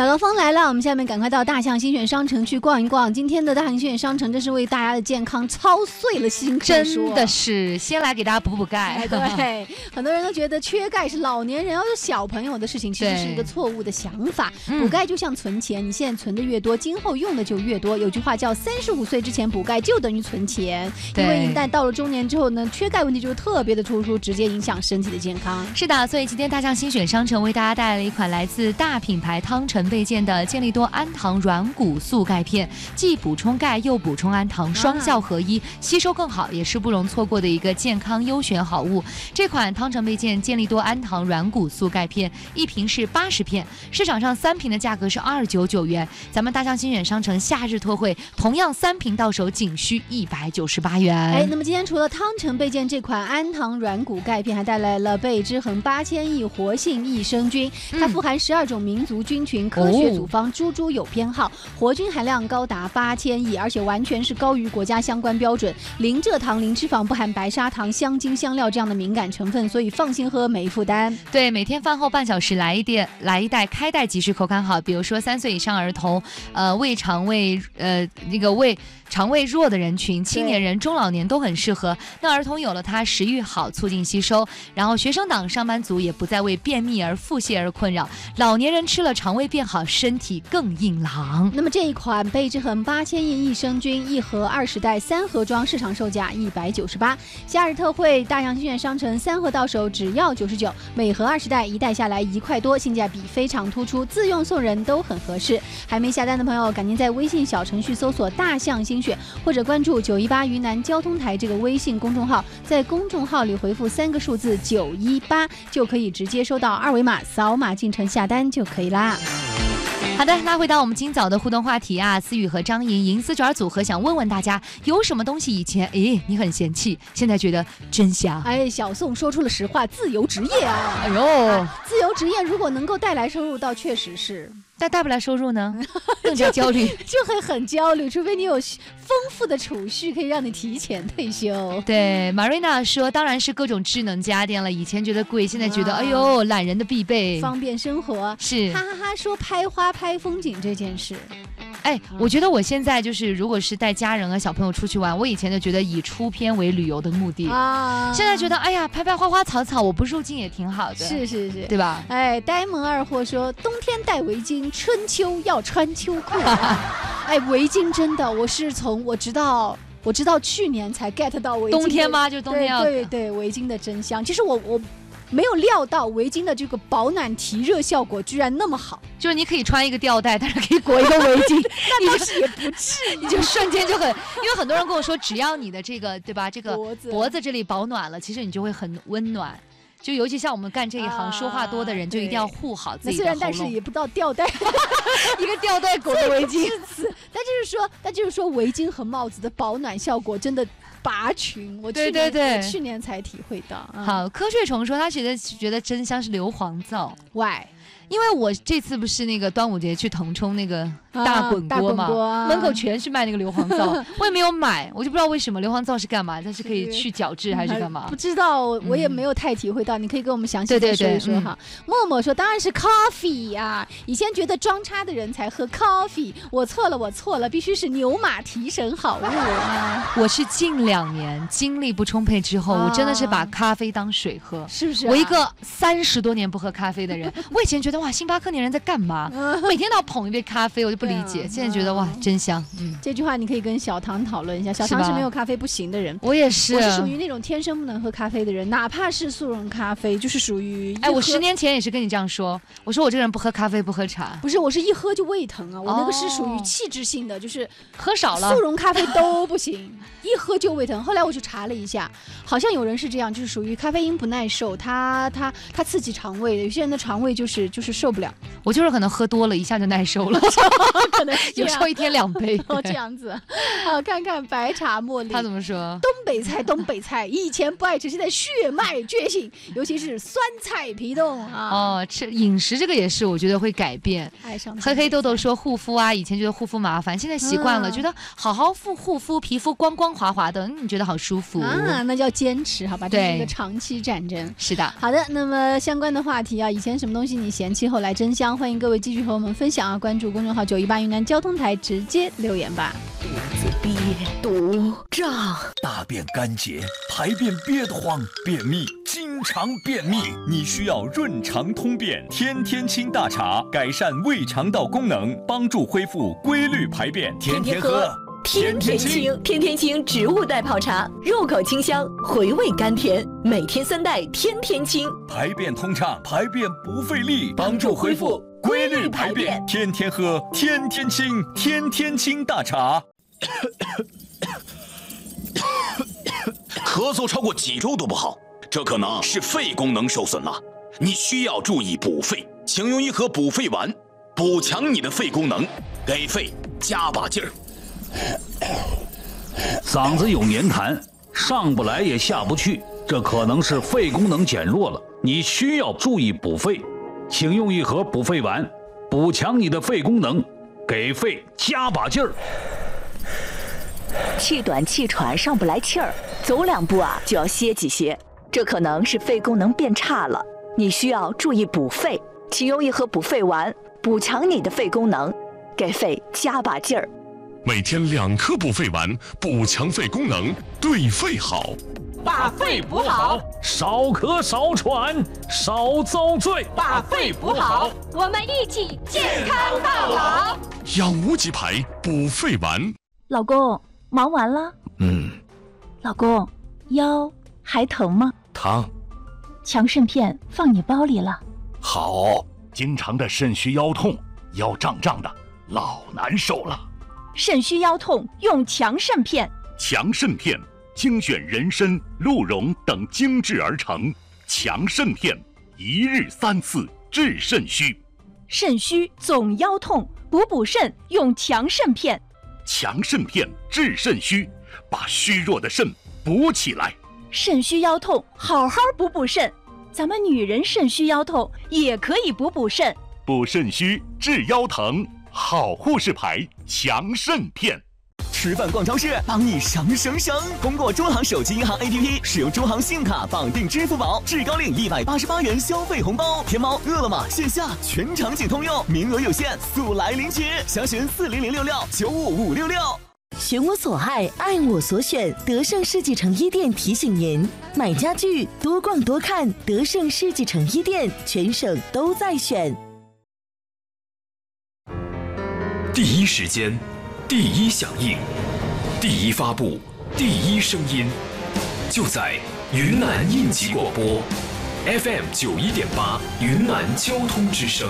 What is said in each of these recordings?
早高峰来了，我们下面赶快到大象新选商城去逛一逛。今天的大象新选商城真是为大家的健康操碎了心， 真的是先来给大家补钙。 对，很多人都觉得缺钙是老年人要有小朋友的事情，其实是一个错误的想法。补钙就像存钱，你现在存的越多，今后用的就越多。有句话叫35岁之前补钙就等于存钱，因为一旦到了中年之后呢，缺钙问题就会特别的突出，直接影响身体的健康。 是的，所以今天大象新选商城为大家带来了一款来自大品牌汤臣倍健的健力多氨糖软骨素钙片，既补充钙又补充氨糖，双效合一，吸收更好，也是不容错过的一个健康优选好物。这款汤臣倍健健力多氨糖软骨素钙片，一瓶是80片，市场上3瓶的价格是299元，咱们大象新选商城夏日特惠，同样3瓶到手仅需198元。 那么今天除了汤臣倍健这款氨糖软骨钙片，还带来了贝之恒8000亿活性益生菌，它富含12种民族菌群，科学组方，猪猪有编号，活菌含量高达8000亿，而且完全是高于国家相关标准，零蔗糖、零脂肪，不含白砂糖、香精、香料这样的敏感成分，所以放心喝，没负担。 对，每天饭后半小时来一袋开袋即食口感好，比如说3岁以上儿童，肠胃弱的人群，青年人、中老年都很适合。那儿童有了它，食欲好，促进吸收，然后学生党、上班族也不再为便秘而腹泻而困扰，老年人吃了肠胃变好，身体更硬朗。 那么这一款贝之恒8000亿益生菌1盒20袋3盒装，市场售价198，夏日特惠，大象新选商城3盒到手只要99，每盒20袋，1袋下来1块多，性价比非常突出，自用送人都很合适。还没下单的朋友，赶紧在微信小程序搜索大象新选，或者关注918云南交通台这个微信公众号，在公众号里回复3个数字918，就可以直接收到2维码，扫码进城下单就可以啦。 好的，拉回到我们今早的互动话题啊，思雨和张莹银丝卷组合想问问大家，有什么东西以前你很嫌弃，现在觉得真香？ 小宋说出了实话，自由职业啊！自由职业如果能够带来收入，倒确实是。 但带不来收入呢，更加焦虑， 就会很焦虑，除非你有丰富的储蓄，可以让你提前退休。 对 ，Marina 说，当然是各种智能家电了，以前觉得贵，现在觉得懒人的必备， 方便生活。 是， 哈哈哈，说拍花拍风景这件事。 我觉得我现在就是，如果是带家人和小朋友出去玩，我以前就觉得以出片为旅游的目的现在觉得拍拍花花草草，我不入境也挺好的。是， 对吧？ 呆萌二货说，冬天戴围巾，春秋要穿秋裤。围巾真的，我直到去年才 get 到围巾。 冬天吗？就冬天要对围巾的真香。其实我没有料到围巾的这个保暖提热效果居然那么好， 就是你可以穿一个吊带，但是可以裹一个围巾， 那倒是也不至于， 你就瞬间就很，因为很多人跟我说，只要你的这个对吧，这个脖子这里保暖了，其实你就会很温暖。就尤其像我们干这一行说话多的人，就一定要护好自己的喉咙。 但是也不到吊带， 一个吊带裹个围巾。 但就是说围巾和帽子的保暖效果真的拔群。我去年才体会到。 好，瞌睡虫说他觉得真香是硫磺皂。 Why？ 因为我这次不是那个端午节去腾冲那个大滚锅嘛，门口全是卖那个硫磺皂，我也没有买，我就不知道为什么硫磺皂是干嘛，它是可以去角质还是干嘛？ 不知道，我也没有太体会到，你可以跟我们详细的说一说哈。默默说当然是 coffee 呀，以前觉得装叉的人才喝 coffee， 我错了，必须是牛马提神好物啊。 我是近2年精力不充沛之后，我真的是把咖啡当水喝， 是不是？ 我一个30多年不喝咖啡的人，我以前觉得哇，星巴克那人在干嘛？每天都要捧一杯咖啡，我就不理解。现在觉得哇，真香。 这句话你可以跟小唐讨论一下。小唐是没有咖啡不行的人， 我也是。 我是属于那种天生不能喝咖啡的人，哪怕是速溶咖啡，就是属于我10年前也是跟你这样说，我说我这个人不喝咖啡不喝茶。 不是，我是一喝就胃疼啊，我那个是属于气质性的，就是喝少了， 速溶咖啡都不行，一喝就胃疼。后来我去查了一下，好像有人是这样，就是属于咖啡因不耐受，它刺激肠胃的，有些人的肠胃就是受不了。 我就是可能喝多了一下就耐受了， 可能有时候1天2杯。 这样子。好，看看白茶茉莉， 他怎么说？ 东北菜，以前不爱吃，现在血脉觉醒，尤其是酸菜皮冻啊。 吃饮食这个也是，我觉得会改变。黑黑豆豆说护肤啊，以前觉得护肤麻烦，现在习惯了，觉得好好护肤，皮肤光光滑滑的，你觉得好舒服啊？那叫坚持，好吧？这是一个长期战争。 是的。 好的，那么相关的话题啊，以前什么东西你嫌气候来真香。欢迎各位继续和我们分享啊！关注公众号918云南交通台，直接留言吧。 肚子憋堵胀， 大便干结，排便憋得慌，便秘，经常便秘，你需要润肠通便天天清大茶，改善胃肠道功能，帮助恢复规律排便，天天喝。 天天清，天天清植物代泡茶，入口清香，回味甘甜，每天3袋，天天清， 排便通畅，排便不费力，帮助恢复规律排便，天天喝，天天清，天天清大茶。 咳嗽超过几周都不好，这可能是肺功能受损了，你需要注意补肺，请用一盒补肺丸，补强你的肺功能，给肺加把劲儿。 嗓子有黏痰，上不来也下不去，这可能是肺功能减弱了，你需要注意补肺，请用一盒补肺丸，补强你的肺功能，给肺加把劲儿。 气短气喘上不来气儿，走2步啊就要歇几歇，这可能是肺功能变差了，你需要注意补肺，请用一盒补肺丸，补强你的肺功能，给肺加把劲儿。 每天2颗补肺丸，补强肺功能，对肺好。 把肺补好， 少咳少喘少遭罪。 把肺补好，我们一起健康到老。 养无极牌补肺丸。 老公，忙完了？老公，腰还疼吗？ 疼。 强肾片放你包里了。 好。 经常的肾虚腰痛，腰胀胀的，老难受了。 肾虚腰痛用强肾片。 强肾片精选人参、鹿茸等精制而成，强肾片1日3次治肾虚。 肾虚总腰痛，补肾用强肾片。 强肾片治肾虚，把虚弱的肾补起来。 肾虚腰痛好好补肾，咱们女人肾虚腰痛也可以补肾。 补肾虚治腰疼，好护士牌强肾片。 吃饭逛超市，帮你省。通过中行手机银行 APP， 使用中行信用卡绑定支付宝，至高领188元消费红包。天猫、饿了么线下全场景通用，名额有限，速来领取。详询4006695566。 寻我所爱，爱我所选。德胜世纪城一店提醒您：买家具多逛多看，德胜世纪城一店全省都在选。 第一时间，第一响应，第一发布，第一声音，就在云南应急广播 FM 91.8云南交通之声。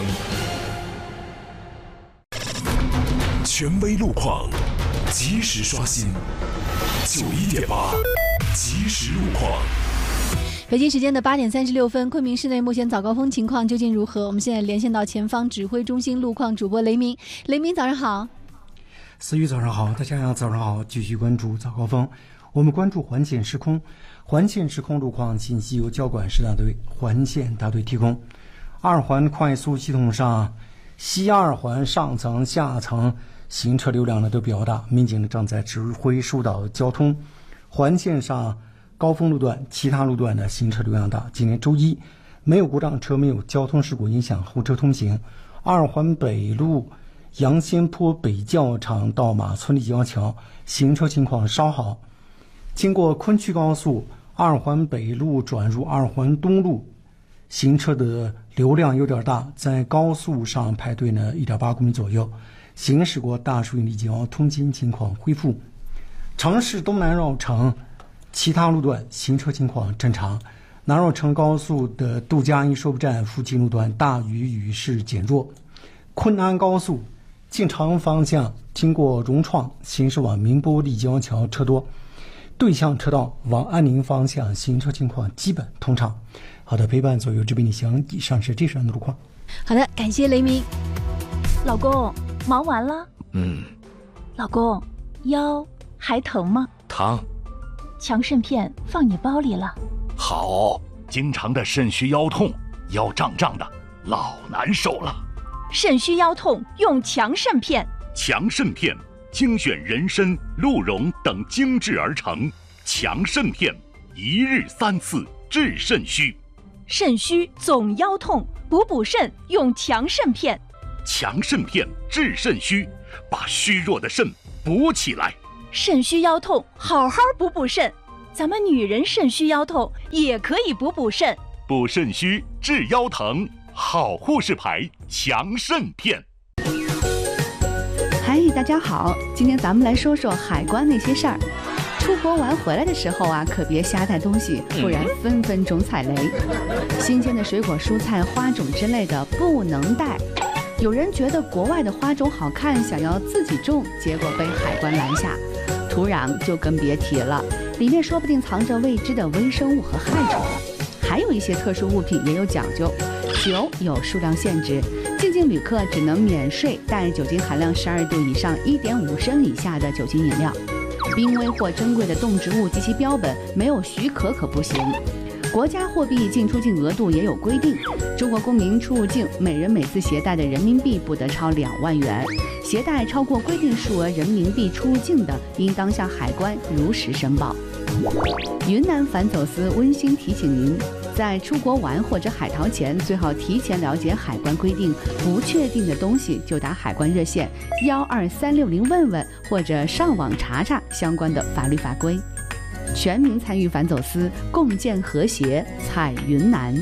权威路况，及时刷新91.8即时路况。 北京时间的8点36分，昆明市内目前早高峰情况究竟如何？我们现在连线到前方指挥中心路况主播雷鸣。雷鸣，早上好。 思雨，早上好，大家早上好。继续关注早高峰，我们关注环线时空。环线时空路况信息由交管市大队环线大队提供。2环快速系统上，西2环上层、下层行车流量呢都比较大，民警呢正在指挥疏导交通。环线上高峰路段、其他路段的行车流量大。今天周一没有故障车，没有交通事故影响后车通行。2环北路杨仙坡北教场到马村立交桥行车情况稍好。经过昆曲高速2环北路转入2环东路，行车的流量有点大，在高速上排队呢 1.8 公里左右。行驶过大树营立交通经情况恢复。城市东南绕城其他路段行车情况正常。南绕城高速的杜家一收费站附近路段大雨雨势减弱。昆安高速进城方向经过融创行驶往明波立交桥车多，对向车道往安宁方向行车情况基本通畅。好的，陪伴左右这边你行，以上是这时段的路况。 好的，感谢雷鸣。 老公，忙完了？老公，腰还疼吗？ 疼。 强肾片放你包里了。 好。 经常的肾虚腰痛，腰胀胀的，老难受了。 肾虚腰痛用强肾片。 强肾片精选人参、鹿茸等精制而成，强肾片1日3次治肾虚。 肾虚总腰痛， 补肾用强肾片。 强肾片治肾虚，把虚弱的肾补起来。 肾虚腰痛，好好补肾。咱们女人肾虚腰痛也可以补肾。 补肾虚治腰疼，好护士牌强肾片。 嗨，大家好，今天咱们来说说海关那些事儿。出国玩回来的时候啊，可别瞎带东西，不然分分钟踩雷。新鲜的水果、蔬菜、花种之类的不能带。有人觉得国外的花种好看，想要自己种，结果被海关拦下。土壤就更别提了，里面说不定藏着未知的微生物和害虫。还有一些特殊物品也有讲究，酒有数量限制，进境旅客只能免税带酒精含量12度以上、1.5升以下的酒精饮料。濒危或珍贵的动植物及其标本没有许可可不行。国家货币进出境额度也有规定，中国公民出入境每人每次携带的人民币不得超2万元，携带超过规定数额人民币出入境的，应当向海关如实申报。云南反走私温馨提醒您，在出国玩或者海淘前，最好提前了解海关规定，不确定的东西就打海关热线12360问问，或者上网查查相关的法律法规。全民参与反走私，共建和谐，彩云南。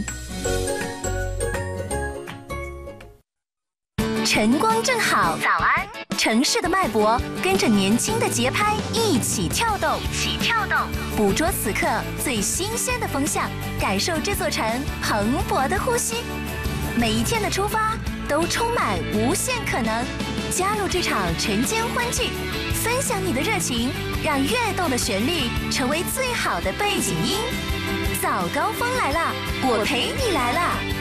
晨光正好，早安！城市的脉搏跟着年轻的节拍一起跳动，捕捉此刻最新鲜的风向，感受这座城蓬勃的呼吸。每一天的出发都充满无限可能，加入这场晨间欢聚，分享你的热情，让跃动的旋律成为最好的背景音。早高峰来了，我陪你来了。